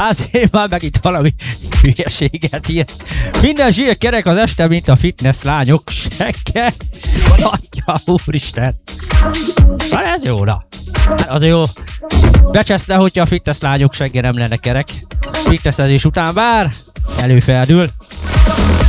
azért már megint valami hülyeséget ír. Minden zsír kerek az este, mint a fitness lányok segge. Atya úristen. Hát ez jó, na. Hát az jó. Becseszne, hogyha a fitness lányok segge nem lenne kerek. Fitnessezés után bár előferdül.